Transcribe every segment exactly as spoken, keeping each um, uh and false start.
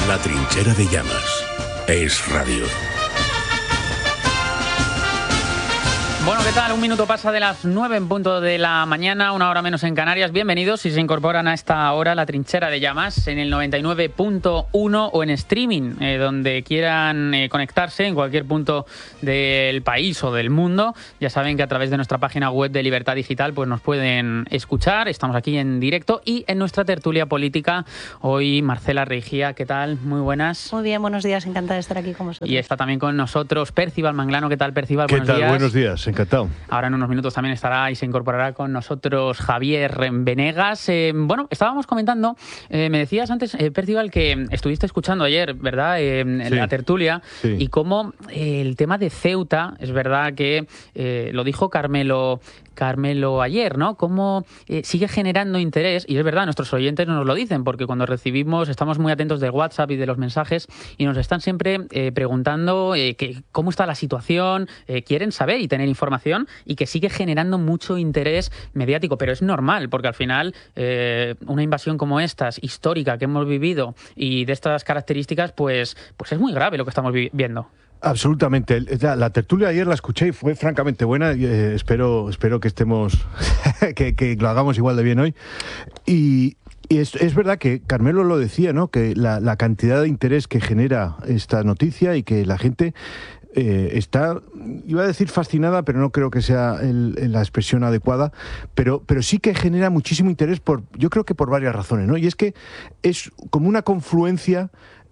La Trinchera de Llamas. Es Radio. Bueno, ¿qué tal? Un minuto pasa de las nueve en punto de la mañana, una hora menos en Canarias. Bienvenidos si se incorporan a esta hora La Trinchera de Llamas en el noventa y nueve punto uno o en streaming, eh, donde quieran eh, conectarse en cualquier punto del país o del mundo. Ya saben que a través de nuestra página web de Libertad Digital pues nos pueden escuchar. Estamos aquí en directo y en nuestra tertulia política. Hoy Marcela Reigía, ¿qué tal? Muy buenas. Muy bien, buenos días, encantada de estar aquí con vosotros. Y está también con nosotros Percival Manglano. ¿Qué tal, Percival? ¿Qué buenos tal? días. Buenos días, encantado. Ahora en unos minutos también estará y se incorporará con nosotros Javier Venegas. Eh, bueno, estábamos comentando, eh, me decías antes, eh, Percival, que estuviste escuchando ayer, ¿verdad?, eh, en sí, la tertulia, sí. Y cómo eh, el tema de Ceuta, es verdad que eh, lo dijo Carmelo... Carmelo ayer, ¿no? Cómo eh, sigue generando interés, y es verdad, nuestros oyentes nos lo dicen, porque cuando recibimos, estamos muy atentos del WhatsApp y de los mensajes, y nos están siempre eh, preguntando eh, que, cómo está la situación, eh, quieren saber y tener información, y que sigue generando mucho interés mediático, pero es normal, porque al final eh, una invasión como esta, histórica, que hemos vivido, y de estas características, pues, pues es muy grave lo que estamos vi- viendo. Absolutamente. La, la tertulia ayer la escuché y fue francamente buena. Y, eh, espero, espero que estemos, que, que lo hagamos igual de bien hoy. Y, y es, es verdad que Carmelo lo decía, ¿no? Que la, la cantidad de interés que genera esta noticia y que la gente eh, está, iba a decir fascinada, pero no creo que sea el, la expresión adecuada, pero, pero sí que genera muchísimo interés por, yo creo que por varias razones, ¿no? Y es que es como una confluencia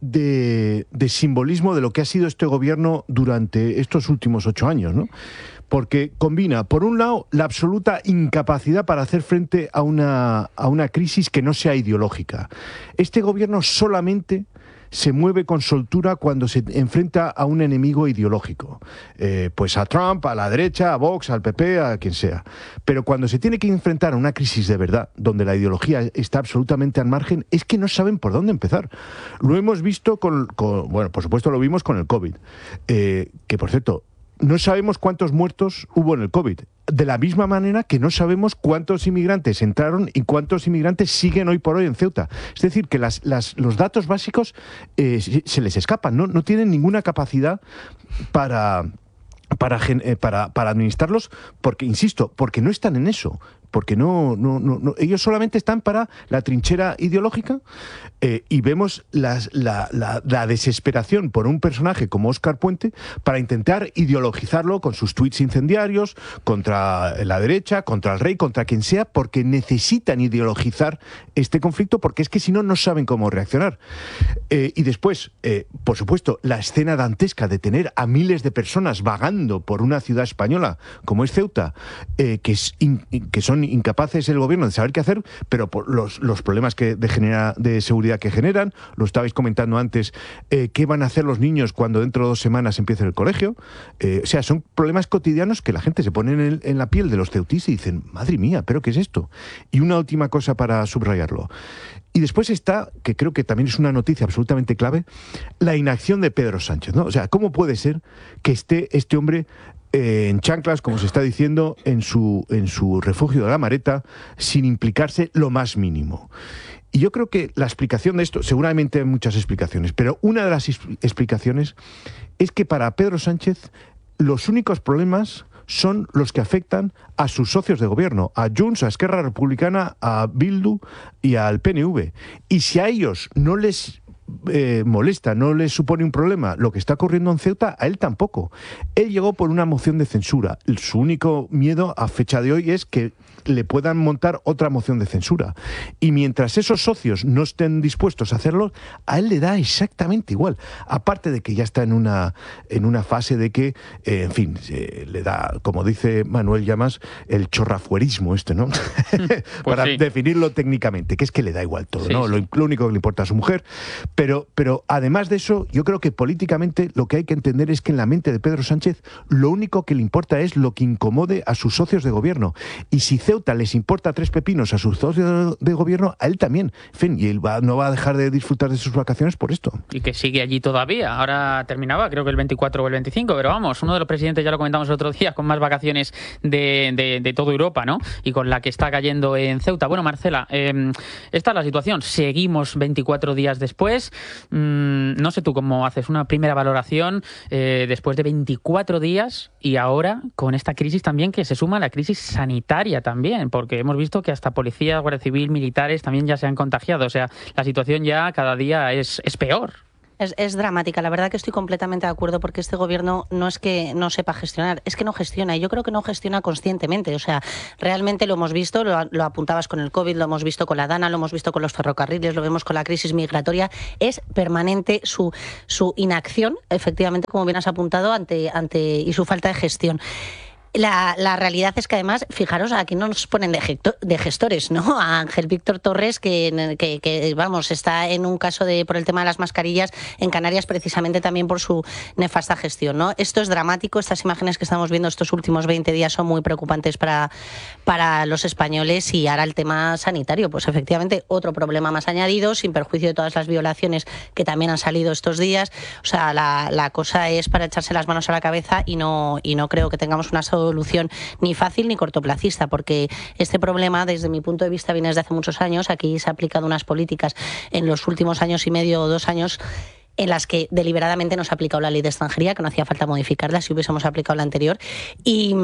De, de simbolismo de lo que ha sido este gobierno durante estos últimos ocho años, ¿no? Porque combina, por un lado, la absoluta incapacidad para hacer frente a una, a una crisis que no sea ideológica. Este gobierno solamente se mueve con soltura cuando se enfrenta a un enemigo ideológico. Eh, pues a Trump, a la derecha, a Vox, al P P, a quien sea. Pero cuando se tiene que enfrentar a una crisis de verdad, donde la ideología está absolutamente al margen, es que no saben por dónde empezar. Lo hemos visto con, con bueno, por supuesto lo vimos con el COVID. Eh, que, por cierto, no sabemos cuántos muertos hubo en el COVID. De la misma manera que no sabemos cuántos inmigrantes entraron y cuántos inmigrantes siguen hoy por hoy en Ceuta. Es decir, que las, las, los datos básicos eh, se les escapan, ¿no? No tienen ninguna capacidad para, para, para, para administrarlos, porque, insisto, porque no están en eso. Porque no, no, no, no, ellos solamente están para la trinchera ideológica eh, y vemos las, la, la, la desesperación por un personaje como Óscar Puente para intentar ideologizarlo con sus tuits incendiarios contra la derecha, contra el rey, contra quien sea, porque necesitan ideologizar este conflicto, porque es que si no, no saben cómo reaccionar. Eh, y después, eh, por supuesto, la escena dantesca de tener a miles de personas vagando por una ciudad española como es Ceuta, eh, que, es in, que son incapaces el gobierno de saber qué hacer, pero por los, los problemas que de, genera, de seguridad que generan, lo estabais comentando antes, eh, qué van a hacer los niños cuando dentro de dos semanas empiece el colegio, eh, o sea, son problemas cotidianos que la gente se pone en, el, en la piel de los ceutíes y dicen, madre mía, ¿pero qué es esto? Y una última cosa para subrayarlo. Y después está, que creo que también es una noticia absolutamente clave, la inacción de Pedro Sánchez, ¿no? O sea, ¿cómo puede ser que esté este hombre Eh, en chanclas, como se está diciendo, en su, en su refugio de la Mareta, sin implicarse lo más mínimo? Y yo creo que la explicación de esto, seguramente hay muchas explicaciones, pero una de las explicaciones es que para Pedro Sánchez los únicos problemas son los que afectan a sus socios de gobierno, a Junts, a Esquerra Republicana, a Bildu y al P N V. Y si a ellos no les Eh, molesta, no le supone un problema lo que está ocurriendo en Ceuta, a él tampoco. Él llegó por una moción de censura. Su único miedo a fecha de hoy es que le puedan montar otra moción de censura. Y mientras esos socios no estén dispuestos a hacerlo, a él le da exactamente igual. Aparte de que ya está en una, en una fase de que, eh, en fin, eh, le da, como dice Manuel Llamas, el chorrafuerismo este, ¿no? Pues para sí. Definirlo técnicamente, que es que le da igual todo, sí, ¿no? Sí. Lo, lo único que le importa a su mujer. Pero, pero además de eso, yo creo que políticamente lo que hay que entender es que en la mente de Pedro Sánchez lo único que le importa es lo que incomode a sus socios de gobierno. Y si Ceuta les importa tres pepinos a sus socios de gobierno, a él también. En fin, y él va, no va a dejar de disfrutar de sus vacaciones por esto. Y que sigue allí todavía. Ahora terminaba, creo que el veinticuatro o el veinticinco, pero vamos, uno de los presidentes, ya lo comentamos el otro día, con más vacaciones de, de, de toda Europa, ¿no? Y con la que está cayendo en Ceuta. Bueno, Marcela, eh, esta es la situación. Seguimos veinticuatro días después. españoles. Mm, no sé tú cómo haces una primera valoración eh, después de veinticuatro días y ahora con esta crisis también que se suma a la crisis sanitaria también, porque hemos visto que hasta policías, guardia civil, militares también ya se han contagiado. O sea, la situación ya cada día es, es peor. Es, es dramática, la verdad que estoy completamente de acuerdo porque este gobierno no es que no sepa gestionar, es que no gestiona y yo creo que no gestiona conscientemente, o sea, realmente lo hemos visto, lo, lo apuntabas con el COVID, lo hemos visto con la DANA, lo hemos visto con los ferrocarriles, lo vemos con la crisis migratoria, es permanente su, su inacción, efectivamente, como bien has apuntado, ante, ante y su falta de gestión. La, la realidad es que además, fijaros, aquí no nos ponen de, gecto, de gestores, ¿no? A Ángel Víctor Torres, que, que, que, vamos, está en un caso de por el tema de las mascarillas en Canarias, precisamente también por su nefasta gestión, ¿no? Esto es dramático, estas imágenes que estamos viendo estos últimos veinte días son muy preocupantes para, para los españoles y ahora el tema sanitario, pues efectivamente otro problema más añadido, sin perjuicio de todas las violaciones que también han salido estos días. O sea, la, la cosa es para echarse las manos a la cabeza y no, y no creo que tengamos una solución ni fácil ni cortoplacista, porque este problema, desde mi punto de vista, viene desde hace muchos años. Aquí se han aplicado unas políticas en los últimos años y medio o dos años en las que deliberadamente no se ha aplicado la ley de extranjería, que no hacía falta modificarla si hubiésemos aplicado la anterior, y...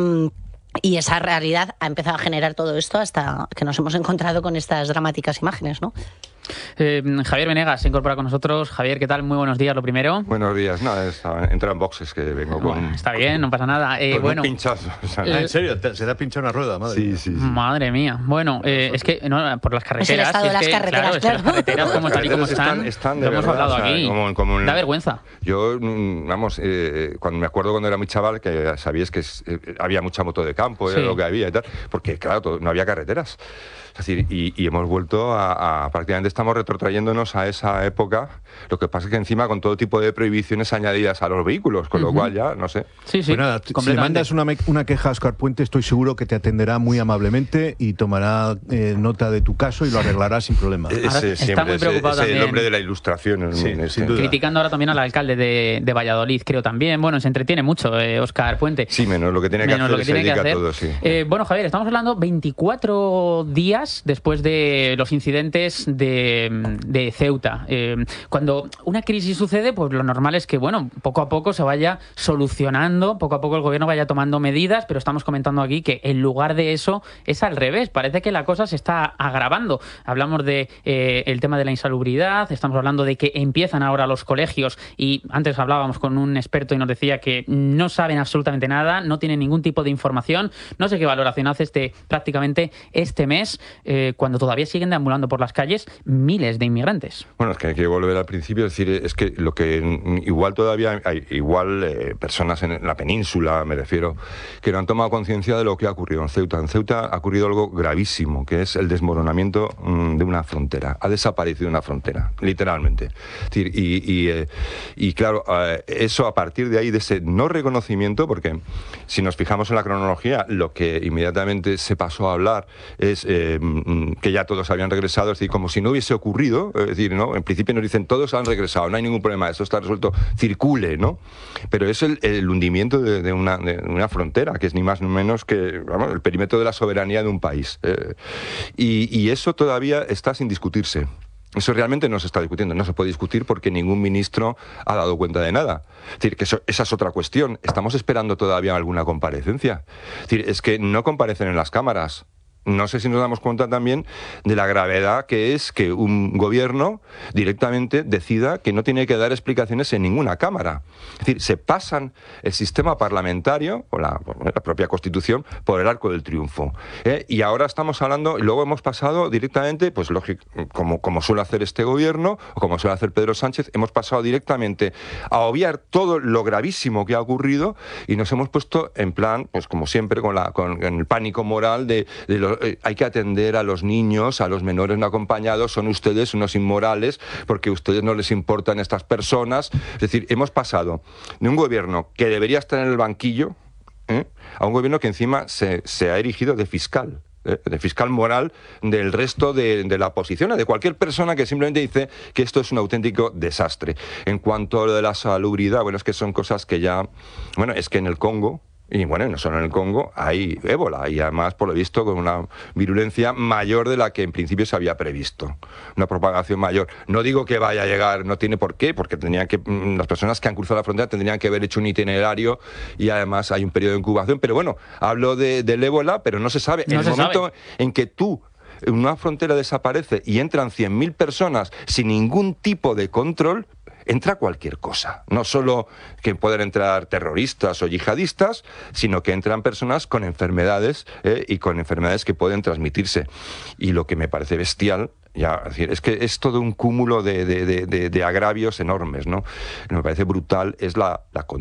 Y esa realidad ha empezado a generar todo esto hasta que nos hemos encontrado con estas dramáticas imágenes, ¿no? Eh, Javier Venegas se incorpora con nosotros. Javier, ¿qué tal? Muy buenos días, lo primero. Buenos días. No, estaba, entra en boxes que vengo con... Bueno, está bien, no pasa nada. Eh, con bueno, un pinchazo. O sea, ah, ¿en serio? ¿Se te ha pinchado una rueda? Madre sí, sí, sí. Madre mía. Bueno, eh, es que no, por las carreteras... Es el estado de las que, carreteras, claro. Es que las carreteras, como tal y como están, están, están de lo hemos verdad, hablado o sea, aquí. Como, como un, da vergüenza. Yo, vamos, eh, cuando me acuerdo cuando era muy chaval, que sabíais que es, eh, había mucha moto de campo, era Sí. lo que había y tal, porque claro, todo, no había carreteras. Es decir, y, y hemos vuelto a, a... Prácticamente estamos retrotrayéndonos a esa época. Lo que pasa es que encima con todo tipo de prohibiciones añadidas a los vehículos, con uh-huh. lo cual ya, no sé. Sí, sí, pues nada, si le mandas una, una queja a Óscar Puente, estoy seguro que te atenderá muy amablemente y tomará eh, nota de tu caso y lo arreglará sin problema. Ese, está siempre, muy preocupado ese, también. el hombre de la ilustración. En, Sí, en sin este. duda. Criticando ahora también al alcalde de, de Valladolid, creo también. Bueno, se entretiene mucho eh, Óscar Puente. Sí, menos lo que tiene que menos hacer, lo que se tiene que dedica hacer. a todo, sí. Eh, bueno, Javier, estamos hablando veinticuatro días después de los incidentes de, de Ceuta. Eh, cuando una crisis sucede, pues lo normal es que, bueno, poco a poco se vaya solucionando, poco a poco el gobierno vaya tomando medidas, pero estamos comentando aquí que en lugar de eso es al revés. Parece que la cosa se está agravando. Hablamos de eh, el tema de la insalubridad, estamos hablando de que empiezan ahora los colegios y antes hablábamos con un experto y nos decía que no saben absolutamente nada, no tienen ningún tipo de información. No sé qué valoración hace este, prácticamente este mes, eh, cuando todavía siguen deambulando por las calles miles de inmigrantes. Bueno, es que hay que volver al principio, es decir, es que lo que igual todavía hay, igual eh, personas en la península, me refiero, que no han tomado conciencia de lo que ha ocurrido en Ceuta. En Ceuta ha ocurrido algo gravísimo, que es el desmoronamiento mmm, de una frontera. Ha desaparecido una frontera, literalmente. Es decir, y, y, eh, y claro, eh, eso a partir de ahí, de ese no reconocimiento, porque si nos fijamos en la cronología, lo que inmediatamente se pasó a hablar es eh, que ya todos habían regresado, es decir, como si no hubiese ocurrido, es decir, ¿no? En principio nos dicen todos han regresado, no hay ningún problema, esto está resuelto, circule, ¿no? Pero es el, el hundimiento de, de, una, de una frontera, que es ni más ni menos que, vamos, el perímetro de la soberanía de un país. Eh, y, y eso todavía está sin discutirse. Eso realmente no se está discutiendo, no se puede discutir porque ningún ministro ha dado cuenta de nada. Es decir, que eso, esa es otra cuestión. Estamos esperando todavía alguna comparecencia. Es decir, es que no comparecen en las cámaras. No sé si nos damos cuenta también de la gravedad que es que un gobierno directamente decida que no tiene que dar explicaciones en ninguna cámara. Es decir, se pasan el sistema parlamentario, o la, la propia Constitución, por el arco del triunfo. ¿Eh? Y ahora estamos hablando, y luego hemos pasado directamente, pues lógico, como, como suele hacer este gobierno, o como suele hacer Pedro Sánchez, hemos pasado directamente a obviar todo lo gravísimo que ha ocurrido y nos hemos puesto en plan, pues como siempre, con, la, con, con el pánico moral de, de los hay que atender a los niños, a los menores no acompañados, son ustedes unos inmorales porque a ustedes no les importan estas personas. Es decir, hemos pasado de un gobierno que debería estar en el banquillo ¿eh? a un gobierno que encima se, se ha erigido de fiscal. ¿eh? De fiscal moral del resto de, de la oposición, de cualquier persona que simplemente dice que esto es un auténtico desastre. En cuanto a lo de la salubridad, bueno, es que son cosas que ya... Bueno, es que en el Congo Y bueno, no solo en el Congo, hay ébola, y además, por lo visto, con una virulencia mayor de la que en principio se había previsto. Una propagación mayor. No digo que vaya a llegar, no tiene por qué, porque tenían que, las personas que han cruzado la frontera tendrían que haber hecho un itinerario y además hay un periodo de incubación. Pero bueno, hablo de, del ébola, pero no se sabe. No en se el momento sabe. en que tú, una frontera desaparece y entran cien mil personas sin ningún tipo de control, entra cualquier cosa. No solo que pueden entrar terroristas o yihadistas, sino que entran personas con enfermedades eh, y con enfermedades que pueden transmitirse. Y lo que me parece bestial, ya, es decir, es que es todo un cúmulo de, de, de, de, de agravios enormes, ¿no? Me parece brutal, es la, la